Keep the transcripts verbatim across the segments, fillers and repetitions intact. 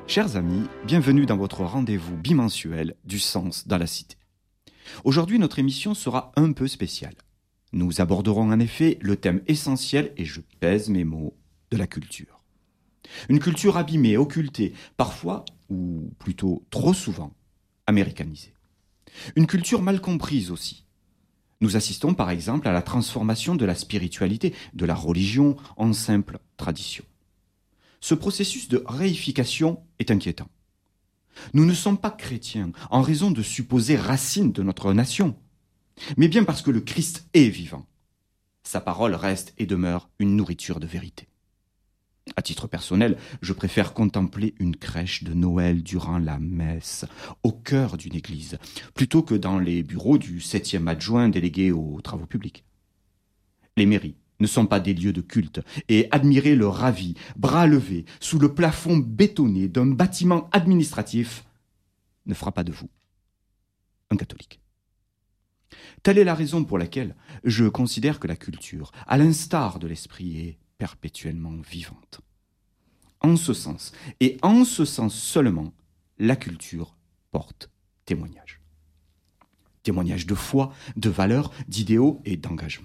Chers amis, bienvenue dans votre rendez-vous bimensuel du sens dans la cité. Aujourd'hui, notre émission sera un peu spéciale. Nous aborderons en effet le thème essentiel, et je pèse mes mots, de la culture. Une culture abîmée, occultée, parfois, ou plutôt trop souvent, américanisée. Une culture mal comprise aussi. Nous assistons par exemple à la transformation de la spiritualité, de la religion, en simple tradition. Ce processus de réification est inquiétant. Nous ne sommes pas chrétiens en raison de supposées racines de notre nation, mais bien parce que le Christ est vivant. Sa parole reste et demeure une nourriture de vérité. À titre personnel, je préfère contempler une crèche de Noël durant la messe, au cœur d'une église, plutôt que dans les bureaux du septième adjoint délégué aux travaux publics. Les mairies ne sont pas des lieux de culte, et admirer le ravi, bras levés, sous le plafond bétonné d'un bâtiment administratif ne fera pas de vous un catholique. Telle est la raison pour laquelle je considère que la culture, à l'instar de l'esprit, est perpétuellement vivante. En ce sens, et en ce sens seulement, la culture porte témoignage. Témoignage de foi, de valeurs, d'idéaux et d'engagement.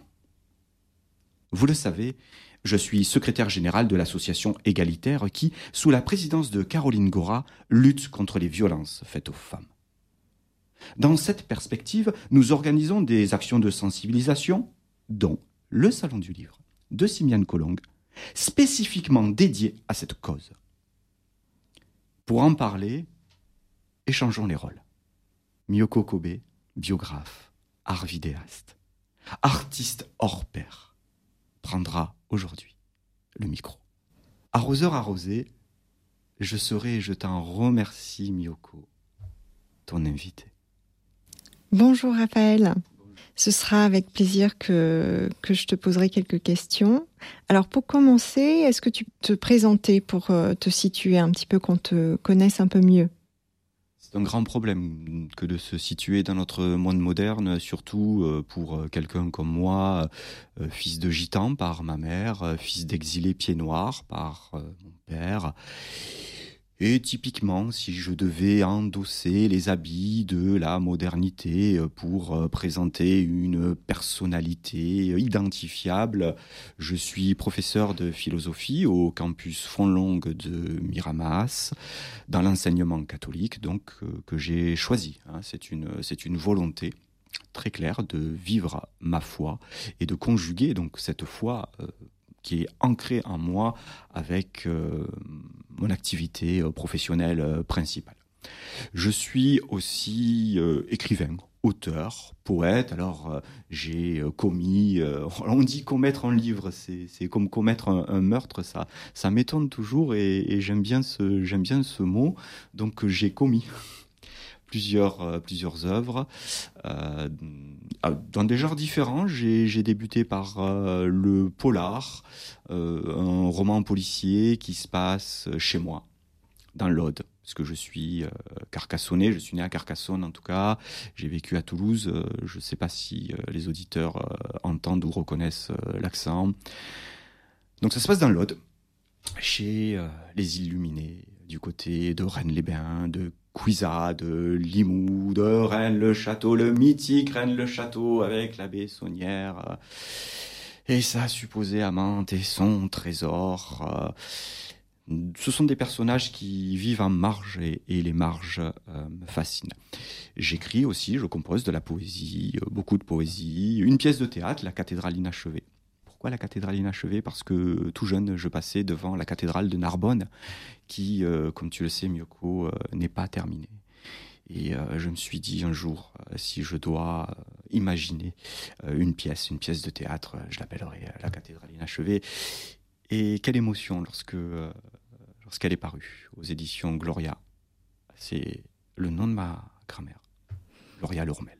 Vous le savez, je suis secrétaire général de l'association Égalitaire qui, sous la présidence de Caroline Gora, lutte contre les violences faites aux femmes. Dans cette perspective, nous organisons des actions de sensibilisation, dont le Salon du Livre de Simiane Colong, spécifiquement dédié à cette cause. Pour en parler, échangeons les rôles. Miyoko Kobe, biographe, art vidéaste, artiste hors pair, prendra aujourd'hui le micro. Arroseur arrosé, je serai, et je t'en remercie Miyoko, ton invité. Bonjour Raphaël, ce sera avec plaisir que, que je te poserai quelques questions. Alors pour commencer, est-ce que tu peux te présenter pour te situer un petit peu, qu'on te connaisse un peu mieux ? C'est un grand problème que de se situer dans notre monde moderne, surtout pour quelqu'un comme moi, fils de gitan par ma mère, fils d'exilé pieds noirs par mon père. Et typiquement, si je devais endosser les habits de la modernité pour présenter une personnalité identifiable, je suis professeur de philosophie au campus Fontlongue de Miramas, dans l'enseignement catholique, donc que j'ai choisi. C'est une, c'est une volonté très claire de vivre ma foi et de conjuguer donc cette foi euh, qui est ancrée en moi avec euh, mon activité euh, professionnelle euh, principale. Je suis aussi euh, écrivain, auteur, poète. Alors, euh, j'ai euh, commis... Euh, on dit commettre un livre, c'est, c'est comme commettre un, un meurtre, ça, ça m'étonne toujours et, et j'aime bien ce, j'aime bien ce mot. Donc, j'ai commis plusieurs, euh, plusieurs œuvres euh, dans des genres différents. J'ai, j'ai débuté par euh, le polar, euh, un roman policier qui se passe chez moi, dans l'Aude, parce que je suis euh, carcassonnais, je suis né à Carcassonne en tout cas, j'ai vécu à Toulouse, euh, je ne sais pas si euh, les auditeurs euh, entendent ou reconnaissent euh, l'accent. Donc ça se passe dans l'Aude, chez euh, les Illuminés, du côté de Rennes-les-Bains, de Cuisa, de Limoux, de Rennes-le-Château, le mythique Rennes-le-Château avec l'abbé Saunière et sa supposée amante et son trésor. Ce sont des personnages qui vivent en marge et, et les marges euh, me fascinent. J'écris aussi, je compose de la poésie, beaucoup de poésie, une pièce de théâtre, La cathédrale inachevée. Pourquoi la cathédrale inachevée ? Parce que tout jeune, je passais devant la cathédrale de Narbonne, qui, euh, comme tu le sais, Miyoko, euh, n'est pas terminée. Et euh, je me suis dit un jour, euh, si je dois euh, imaginer euh, une pièce, une pièce de théâtre, je l'appellerai La cathédrale inachevée. Et quelle émotion lorsque, euh, lorsqu'elle est parue aux éditions Gloria. C'est le nom de ma grand-mère, Gloria Lormel.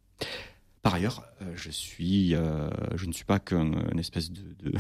Par ailleurs, euh, je suis, euh, je ne suis pas qu'un une espèce de, de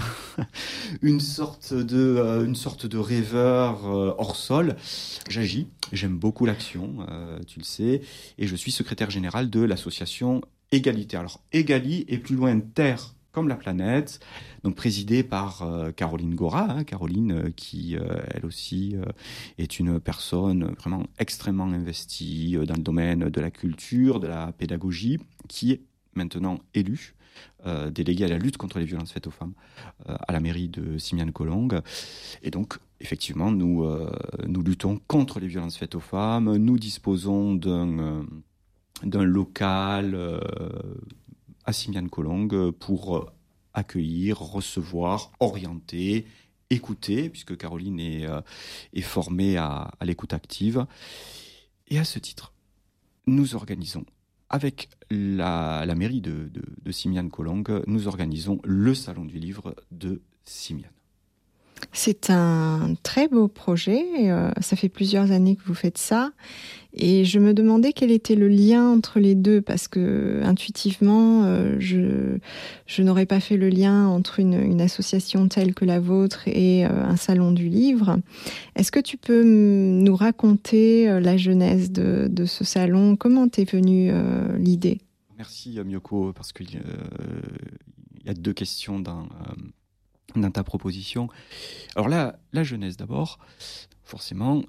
une sorte de, euh, une sorte de rêveur euh, hors sol. J'agis, j'aime beaucoup l'action, euh, tu le sais, et je suis secrétaire général de l'association Égalitaire. Alors Égali et plus loin Terre comme la planète, donc présidée par euh, Caroline Gora, hein, Caroline euh, qui, euh, elle aussi, euh, est une personne vraiment extrêmement investie euh, dans le domaine de la culture, de la pédagogie, qui est maintenant élue euh, déléguée à la lutte contre les violences faites aux femmes euh, à la mairie de Simiane-Collongue. Et donc, effectivement, nous, euh, nous luttons contre les violences faites aux femmes, nous disposons d'un, euh, d'un local... Euh, à Simiane-Collongue pour accueillir, recevoir, orienter, écouter, puisque Caroline est, euh, est formée à, à l'écoute active. Et à ce titre, nous organisons, avec la, la mairie de, de, de Simiane-Collongue, nous organisons le Salon du Livre de Simiane. C'est un très beau projet, euh, ça fait plusieurs années que vous faites ça, et je me demandais quel était le lien entre les deux, parce que intuitivement, euh, je, je n'aurais pas fait le lien entre une, une association telle que la vôtre et euh, un salon du livre. Est-ce que tu peux nous raconter euh, la genèse de, de ce salon? Comment t'es venue euh, l'idée? Merci Miyoko, parce qu'il euh, y a deux questions dans... Euh, dans ta proposition. Alors là, la jeunesse d'abord, forcément,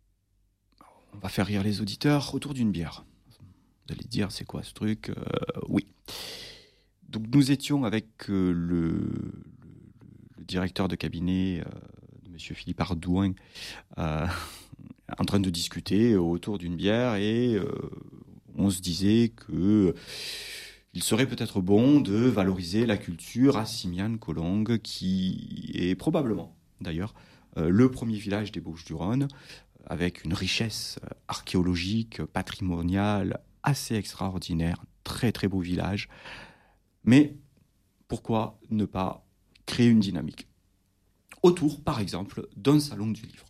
on va faire rire les auditeurs autour d'une bière. Vous allez dire, c'est quoi ce truc? euh, Oui. Donc nous étions avec euh, le, le, le directeur de cabinet, euh, de M. Philippe Ardouin, euh, en train de discuter autour d'une bière et euh, on se disait que il serait peut-être bon de valoriser la culture à Simiane-Collongue, qui est probablement, d'ailleurs, euh, le premier village des Bouches-du-Rhône, avec une richesse archéologique, patrimoniale assez extraordinaire, très très beau village. Mais pourquoi ne pas créer une dynamique autour, par exemple, d'un salon du livre?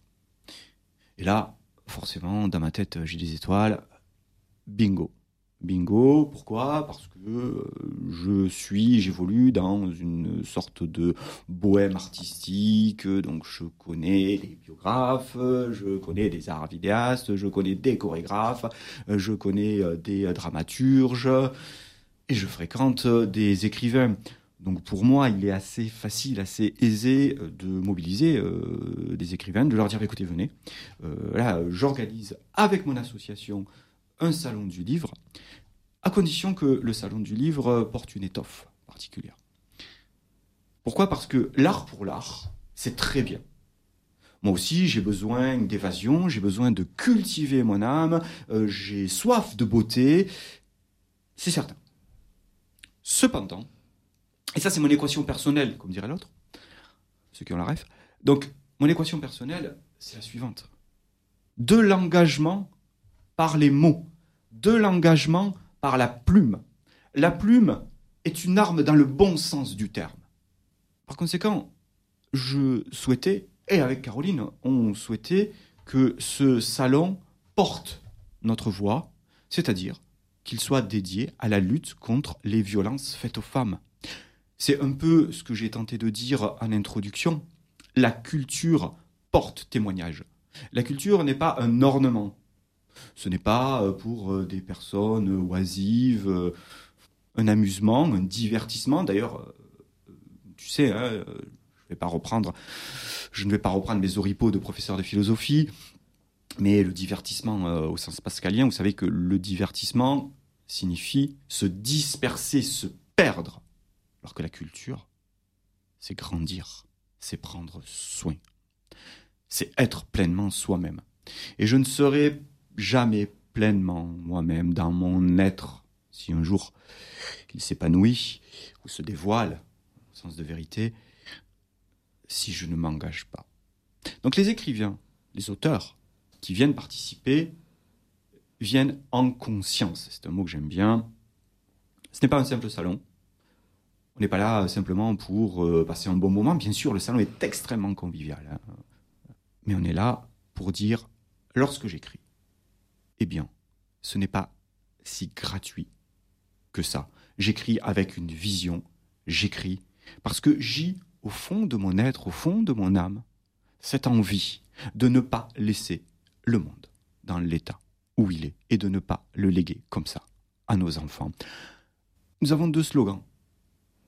Et là, forcément, dans ma tête, j'ai des étoiles. Bingo. Bingo, pourquoi? Parce que euh, je suis, j'évolue dans une sorte de bohème artistique, donc je connais des biographes, je connais des arts vidéastes, je connais des chorégraphes, je connais des dramaturges, et je fréquente des écrivains. Donc pour moi, il est assez facile, assez aisé de mobiliser euh, des écrivains, de leur dire, écoutez, venez, euh, là, j'organise avec mon association un salon du livre, à condition que le salon du livre porte une étoffe particulière. Pourquoi? Parce que l'art pour l'art, c'est très bien. Moi aussi, j'ai besoin d'évasion, j'ai besoin de cultiver mon âme, euh, j'ai soif de beauté, c'est certain. Cependant, et ça c'est mon équation personnelle, comme dirait l'autre, ceux qui ont la ref, donc mon équation personnelle, c'est la suivante. De l'engagement par les mots, de l'engagement par la plume. La plume est une arme dans le bon sens du terme. Par conséquent, je souhaitais, et avec Caroline, on souhaitait que ce salon porte notre voix, c'est-à-dire qu'il soit dédié à la lutte contre les violences faites aux femmes. C'est un peu ce que j'ai tenté de dire en introduction. La culture porte témoignage. La culture n'est pas un ornement. Ce n'est pas pour des personnes oisives, un amusement, un divertissement. D'ailleurs, tu sais, hein, je vais pas reprendre, je ne vais pas reprendre mes oripeaux de professeur de philosophie, mais le divertissement euh, au sens pascalien, vous savez que le divertissement signifie se disperser, se perdre, alors que la culture, c'est grandir, c'est prendre soin, c'est être pleinement soi-même. Et je ne serai jamais pleinement moi-même dans mon être, si un jour il s'épanouit ou se dévoile, au sens de vérité, si je ne m'engage pas. Donc les écrivains, les auteurs qui viennent participer, viennent en conscience. C'est un mot que j'aime bien. Ce n'est pas un simple salon. On n'est pas là simplement pour euh, passer un bon moment. Bien sûr, le salon est extrêmement convivial. Hein. Mais on est là pour dire, lorsque j'écris, eh bien, ce n'est pas si gratuit que ça. J'écris avec une vision, j'écris parce que j'ai, au fond de mon être, au fond de mon âme, cette envie de ne pas laisser le monde dans l'état où il est et de ne pas le léguer comme ça à nos enfants. Nous avons deux slogans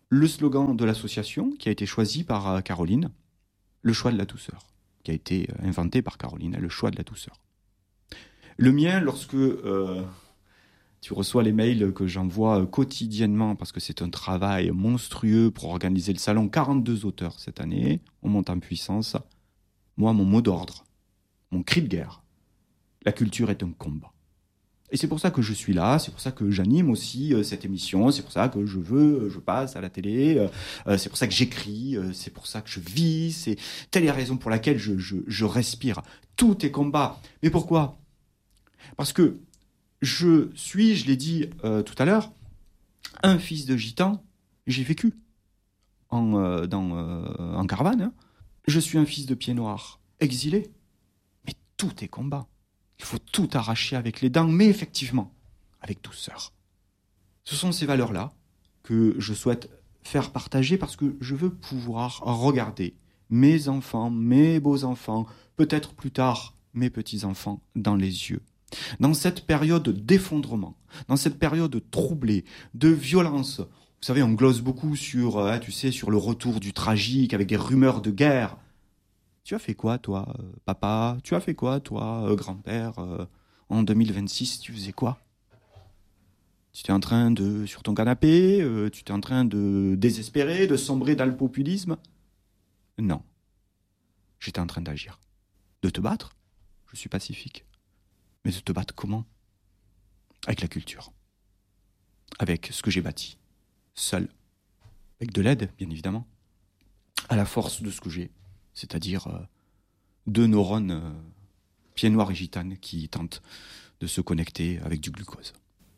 le slogan de l'association qui a été choisi par euh, Caroline, le choix de la douceur, qui a été euh, inventé par Caroline, le choix de la douceur. Le mien, lorsque euh, tu reçois les mails que j'envoie quotidiennement, parce que c'est un travail monstrueux pour organiser le salon, quarante-deux auteurs cette année, on monte en puissance. Moi, mon mot d'ordre, mon cri de guerre, la culture est un combat. Et c'est pour ça que je suis là, c'est pour ça que j'anime aussi euh, cette émission, c'est pour ça que je veux, euh, je passe à la télé, euh, euh, c'est pour ça que j'écris, euh, c'est pour ça que je vis, c'est telle est la raison pour laquelle je, je, je respire. Tout est combat. Mais pourquoi ? Parce que je suis, je l'ai dit euh, tout à l'heure, un fils de gitan, j'ai vécu en, euh, dans, euh, en caravane. Hein. Je suis un fils de pied noir, exilé. Mais tout est combat. Il faut tout arracher avec les dents, mais effectivement, avec douceur. Ce sont ces valeurs-là que je souhaite faire partager parce que je veux pouvoir regarder mes enfants, mes beaux-enfants, peut-être plus tard mes petits-enfants dans les yeux. Dans cette période d'effondrement, dans cette période troublée, de violence, vous savez, on glosse beaucoup sur, euh, tu sais, sur le retour du tragique avec des rumeurs de guerre. Tu as fait quoi, toi, euh, papa ? Tu as fait quoi, toi, euh, grand-père euh, en deux mille vingt-six, tu faisais quoi ? Tu étais en train de, sur ton canapé, euh, tu étais en train de désespérer, de sombrer dans le populisme ? Non. J'étais en train d'agir. De te battre ? Je suis pacifique. Mais de te battre comment ? Avec la culture. Avec ce que j'ai bâti. Seul. Avec de l'aide, bien évidemment. À la force de ce que j'ai. C'est-à-dire euh, deux neurones euh, pieds noirs et gitanes qui tentent de se connecter avec du glucose.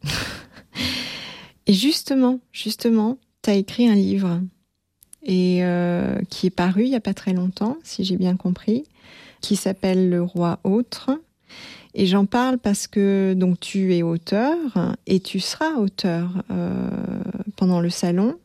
Et justement, justement, tu as écrit un livre et euh, qui est paru il n'y a pas très longtemps, si j'ai bien compris, qui s'appelle Le Roi Autre. Et j'en parle parce que donc tu es auteur et tu seras auteur euh, pendant le salon.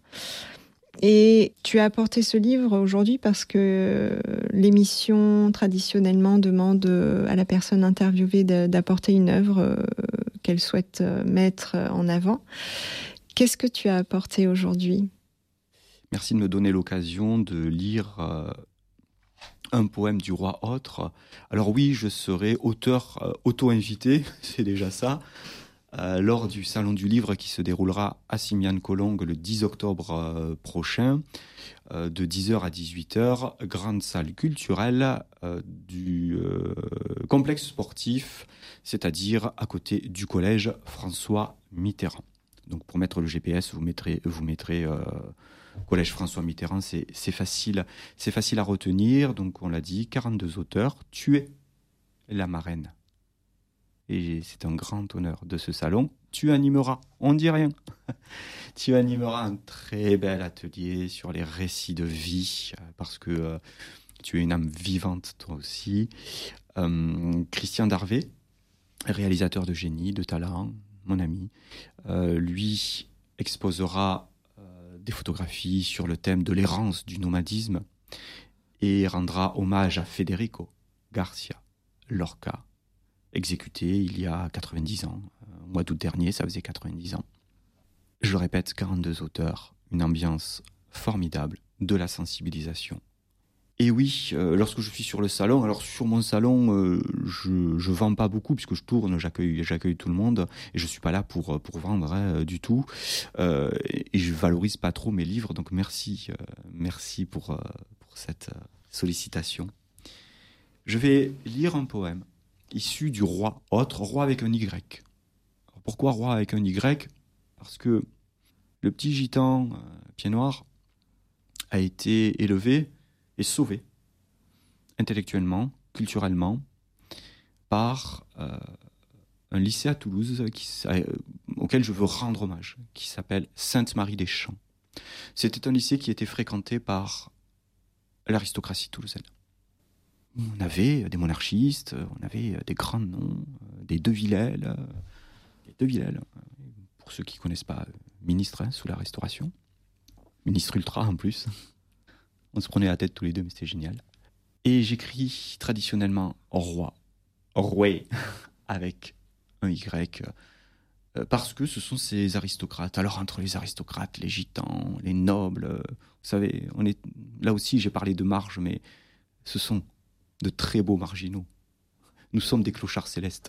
Et tu as apporté ce livre aujourd'hui parce que l'émission traditionnellement demande à la personne interviewée d'apporter une œuvre qu'elle souhaite mettre en avant. Qu'est-ce que tu as apporté aujourd'hui ? Merci de me donner l'occasion de lire euh, un poème du roi autre. Alors oui, je serai auteur euh, auto-invité, c'est déjà ça. Euh, lors du Salon du Livre qui se déroulera à Simiane-Collongue le dix octobre euh, prochain, euh, de dix heures à dix-huit heures, grande salle culturelle euh, du euh, complexe sportif, c'est-à-dire à côté du collège François Mitterrand. Donc pour mettre le G P S, vous mettrez, vous mettrez euh, collège François Mitterrand, c'est, c'est, facile, c'est facile à retenir. Donc on l'a dit, quarante-deux auteurs, tu es la marraine. Et c'est un grand honneur de ce salon. Tu animeras, on ne dit rien, tu animeras un très bel atelier sur les récits de vie, parce que euh, tu es une âme vivante toi aussi. Euh, Christian Darvé, réalisateur de génie, de talent, mon ami, euh, lui exposera euh, des photographies sur le thème de l'errance du nomadisme et rendra hommage à Federico Garcia Lorca, exécuté il y a quatre-vingt-dix ans. Au mois d'août dernier, ça faisait quatre-vingt-dix ans. Je le répète, quarante-deux auteurs, une ambiance formidable, de la sensibilisation. Et oui, euh, lorsque je suis sur le salon, alors sur mon salon, euh, je ne vends pas beaucoup puisque je tourne, j'accueille, j'accueille tout le monde et je ne suis pas là pour, pour vendre hein, du tout. Euh, et je ne valorise pas trop mes livres, donc merci, euh, merci pour, euh, pour cette euh, sollicitation. Je vais lire un poème issu du roi autre, roi avec un Y. Alors pourquoi roi avec un Y ? Parce que le petit gitan euh, pied noir a été élevé et sauvé intellectuellement, culturellement, par euh, un lycée à Toulouse qui, euh, auquel je veux rendre hommage, qui s'appelle Sainte-Marie-des-Champs. C'était un lycée qui était fréquenté par l'aristocratie toulousaine. On avait des monarchistes, on avait des grands noms, des De Villèle, des De Villèle, pour ceux qui ne connaissent pas, ministre hein, sous la Restauration, ministre ultra en plus. On se prenait la tête tous les deux, mais c'était génial. Et j'écris traditionnellement roi, roi, avec un Y euh, parce que ce sont ces aristocrates. Alors entre les aristocrates, les gitans, les nobles, euh, vous savez, on est là aussi j'ai parlé de marge, mais ce sont de très beaux marginaux. Nous sommes des clochards célestes.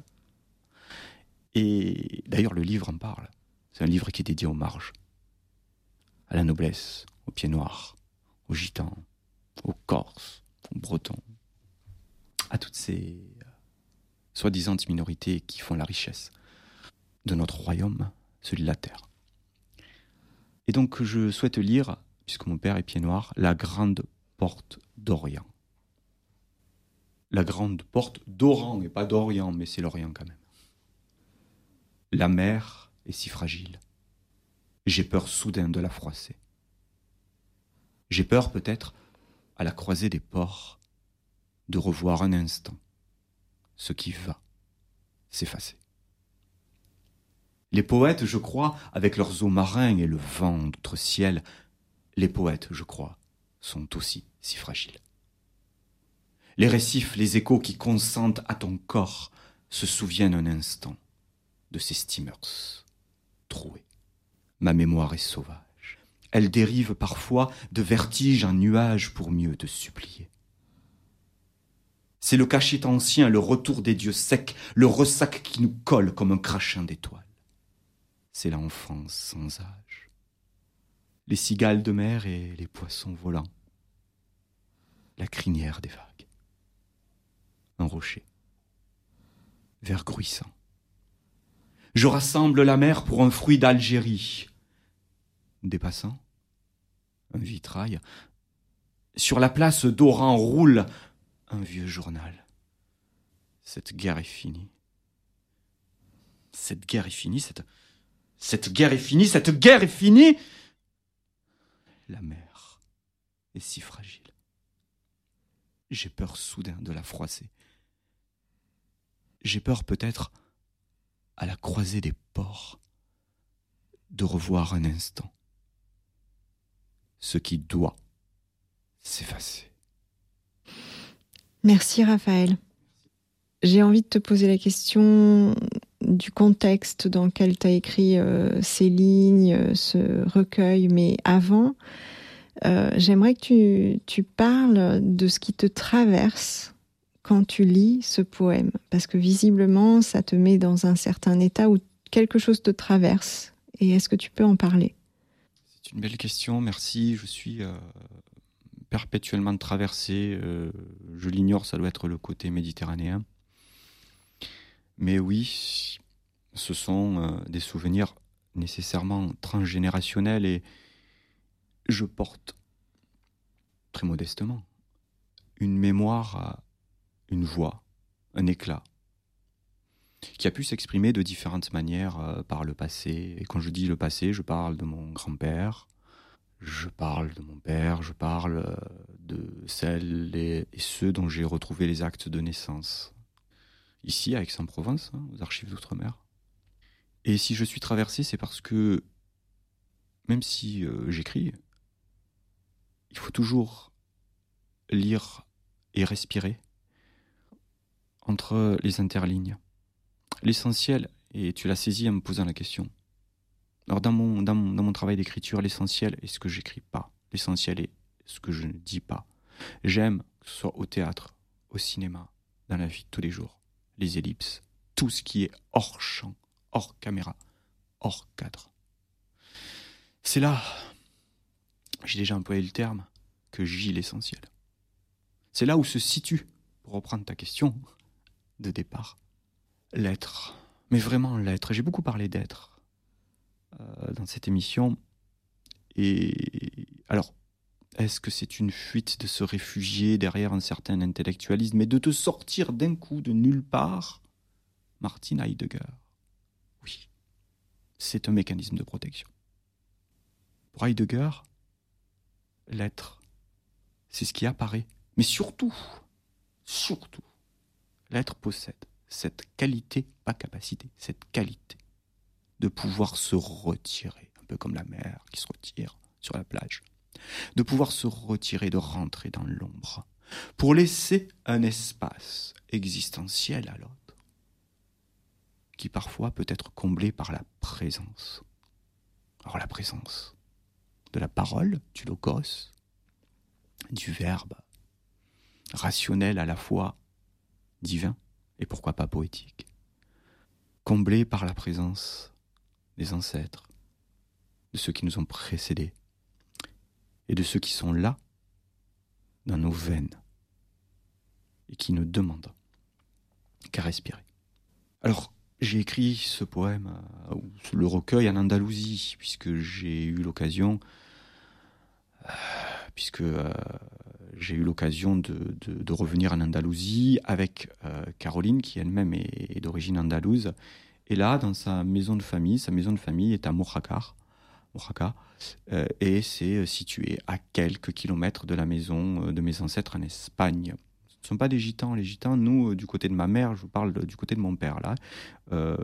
Et d'ailleurs le livre en parle. C'est un livre qui est dédié aux marges, à la noblesse, aux pieds noirs, aux gitans, aux corses, aux bretons, à toutes ces soi-disant minorités qui font la richesse de notre royaume, celui de la terre. Et donc je souhaite lire, puisque mon père est pied noir, La grande porte d'Orient. La grande porte d'Oran, et pas d'Orient, mais c'est l'Orient quand même. La mer est si fragile. J'ai peur soudain de la froisser. J'ai peur peut-être, à la croisée des ports, de revoir un instant ce qui va s'effacer. Les poètes, je crois, avec leurs eaux marins et le vent d'autre ciel, les poètes, je crois, sont aussi si fragiles. Les récifs, les échos qui consentent à ton corps se souviennent un instant de ces steamers troués. Ma mémoire est sauvage. Elle dérive parfois de vertige en nuage pour mieux te supplier. C'est le cachet ancien, le retour des dieux secs, le ressac qui nous colle comme un crachin d'étoiles. C'est l'enfance sans âge. Les cigales de mer et les poissons volants. La crinière des vagues. Un rocher. Vergruissant. Je rassemble la mer pour un fruit d'Algérie. Des passants. Un vitrail. Sur la place d'Oran roule un vieux journal. Cette guerre est finie. Cette guerre est finie, cette... Cette guerre est finie, cette guerre est finie. La mer est si fragile. J'ai peur soudain de la froisser. J'ai peur peut-être, à la croisée des ports, de revoir un instant ce qui doit s'effacer. Merci Raphaël. J'ai envie de te poser la question du contexte dans lequel tu as écrit euh, ces lignes, ce recueil, mais avant, euh, j'aimerais que tu, tu parles de ce qui te traverse quand tu lis ce poème, parce que visiblement, ça te met dans un certain état où quelque chose te traverse. Et est-ce que tu peux en parler ? C'est une belle question, merci. Je suis euh, perpétuellement traversé. Euh, je l'ignore, ça doit être le côté méditerranéen. Mais oui, ce sont euh, des souvenirs nécessairement transgénérationnels et je porte, très modestement, une mémoire, une voix, un éclat, qui a pu s'exprimer de différentes manières euh, par le passé. Et quand je dis le passé, je parle de mon grand-père, je parle de mon père, je parle euh, de celles et, et ceux dont j'ai retrouvé les actes de naissance. Ici, à Aix-en-Provence, hein, aux archives d'outre-mer. Et si je suis traversé, c'est parce que, même si euh, j'écris, il faut toujours lire et respirer entre les interlignes. L'essentiel, et tu l'as saisi en me posant la question, alors dans mon, dans mon, dans mon travail d'écriture, l'essentiel est ce que j'écris pas. L'essentiel est ce que je ne dis pas. J'aime que ce soit au théâtre, au cinéma, dans la vie de tous les jours. Les ellipses, tout ce qui est hors champ, hors caméra, hors cadre. C'est là, j'ai déjà employé le terme, que gît l'essentiel. C'est là où se situe, pour reprendre ta question de départ, l'être. Mais vraiment l'être. J'ai beaucoup parlé d'être euh, dans cette émission. Et alors, est-ce que c'est une fuite de se réfugier derrière un certain intellectualisme et de te sortir d'un coup de nulle part ? Martin Heidegger. Oui, c'est un mécanisme de protection. Pour Heidegger, l'être, c'est ce qui apparaît. Mais surtout, surtout, l'être possède cette qualité, pas capacité, cette qualité de pouvoir se retirer, un peu comme la mer qui se retire sur la plage. De pouvoir se retirer, de rentrer dans l'ombre, pour laisser un espace existentiel à l'autre. qui parfois peut être comblé par la présence. Alors la présence de la parole, du logos, du verbe, rationnel à la fois divin et pourquoi pas poétique, comblé par la présence des ancêtres, de ceux qui nous ont précédés et de ceux qui sont là, dans nos veines, et qui ne demandent qu'à respirer. Alors, j'ai écrit ce poème, euh, ou le recueil en Andalousie, puisque j'ai eu l'occasion, euh, puisque euh, j'ai eu l'occasion de, de, de revenir en Andalousie avec euh, Caroline, qui elle-même est, est d'origine andalouse. Et là, dans sa maison de famille, sa maison de famille est à Mojácar, Oaxaca, euh, et c'est situé à quelques kilomètres de la maison de mes ancêtres en Espagne. Ce ne sont pas des gitans. Les gitans, nous, du côté de ma mère, je vous parle de, du côté de mon père, là, euh,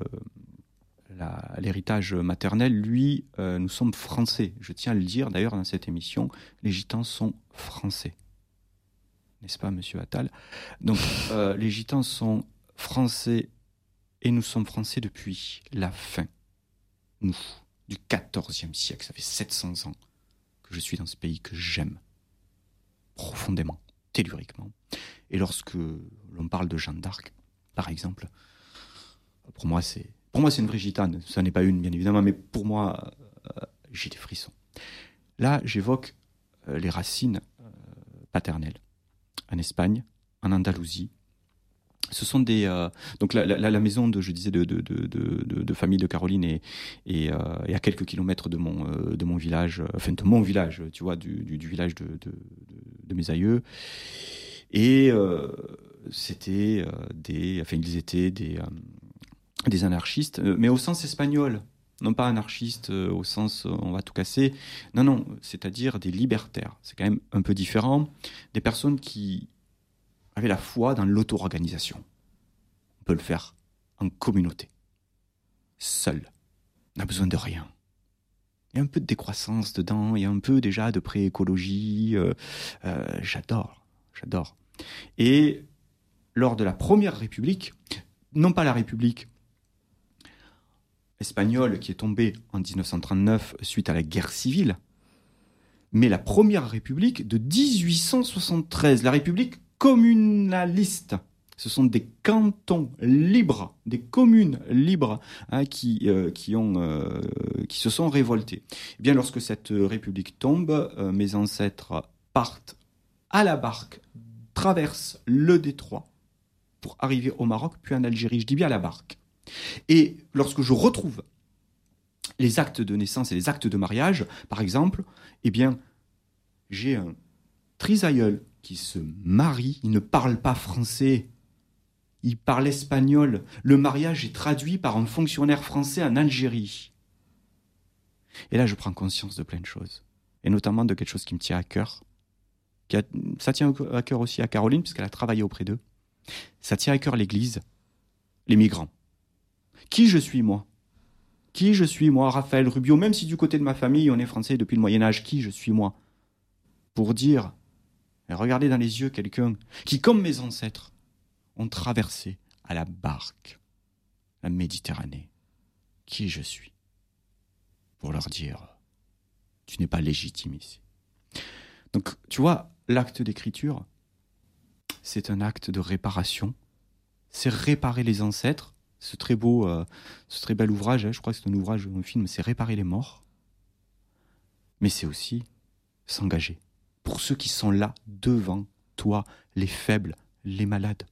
la, l'héritage maternel, lui, euh, nous sommes français. Je tiens à le dire, d'ailleurs, dans cette émission, les gitans sont français. N'est-ce pas, monsieur Attal ? Donc, euh, les gitans sont français, et nous sommes français depuis la fin. Nous. Du quatorzième siècle, ça fait sept cents ans que je suis dans ce pays que j'aime profondément, telluriquement. Et lorsque l'on parle de Jeanne d'Arc, par exemple, pour moi c'est, pour moi c'est une vraie gitane. Ça n'est pas une, bien évidemment, mais pour moi, euh, j'ai des frissons. Là, j'évoque euh, les racines euh, paternelles en Espagne, en Andalousie. Ce sont des euh, donc la, la, la maison de je disais de de de de, de famille de Caroline est, est, euh, est à quelques kilomètres de mon euh, de mon village, enfin de mon village, tu vois, du du, du village de, de de de mes aïeux. Et euh, c'était euh, des, enfin ils étaient des euh, des anarchistes, mais au sens espagnol, non pas anarchistes euh, au sens euh, on va tout casser. Non non, c'est-à-dire des libertaires. C'est quand même un peu différent. Des personnes qui avaient la foi dans l'auto-organisation. On peut le faire en communauté, seul. On n'a besoin de rien. Il y a un peu de décroissance dedans, il y a un peu déjà de pré-écologie. Euh, euh, j'adore, j'adore. Et lors de la Première République, non pas la République espagnole qui est tombée en dix-neuf cent trente-neuf suite à la guerre civile, mais la Première République de dix-huit cent soixante-treize, la République communaliste. Ce sont des cantons libres, des communes libres hein, qui, euh, qui, ont, euh, qui se sont révoltés. Eh bien, lorsque cette République tombe, euh, mes ancêtres partent à la barque, traversent le détroit pour arriver au Maroc, puis en Algérie. Je dis bien à la barque. Et lorsque je retrouve les actes de naissance et les actes de mariage, par exemple, eh bien, j'ai un trisaïeul qui se marie, il ne parle pas français, il parle espagnol. Le mariage est traduit par un fonctionnaire français en Algérie. Et là, je prends conscience de plein de choses, et notamment de quelque chose qui me tient à cœur. Qui a, ça tient à cœur aussi à Caroline, puisqu'elle a travaillé auprès d'eux. Ça tient à cœur l'Église, les migrants. Qui je suis, moi ? Qui je suis, moi, Raphaël Rubio ? Même si du côté de ma famille, on est français depuis le Moyen-Âge, qui je suis, moi ? Pour dire... Et regardez dans les yeux quelqu'un qui, comme mes ancêtres, ont traversé à la barque la Méditerranée. Qui je suis ? Pour leur dire, tu n'es pas légitime ici. Donc, tu vois, l'acte d'écriture, c'est un acte de réparation. C'est réparer les ancêtres. Ce très beau, euh, ce très bel ouvrage, hein, je crois que c'est un ouvrage, un film, c'est réparer les morts. Mais c'est aussi s'engager. Pour ceux qui sont là, devant toi, les faibles, les malades.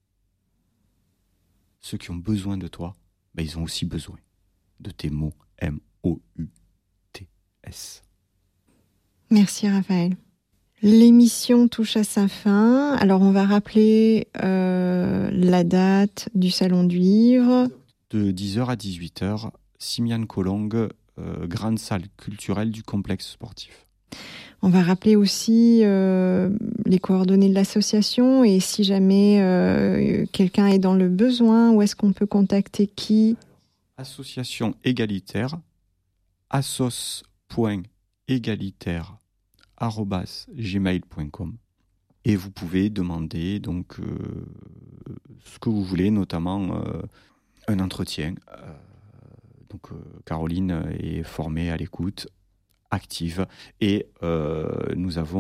Ceux qui ont besoin de toi, ben ils ont aussi besoin de tes mots, M O U T S. Merci Raphaël. L'émission touche à sa fin. Alors on va rappeler euh, la date du Salon du Livre. De dix heures à dix-huit heures, Simiane Colongue, euh, grande salle culturelle du complexe sportif. On va rappeler aussi euh, les coordonnées de l'association et si jamais euh, quelqu'un est dans le besoin, où est-ce qu'on peut contacter qui ? Association égalitaire, assos point égalitaire arobase gmail point com et vous pouvez demander donc euh, ce que vous voulez, notamment euh, un entretien. Euh, donc euh, Caroline est formée à l'écoute, active, et euh, nous avons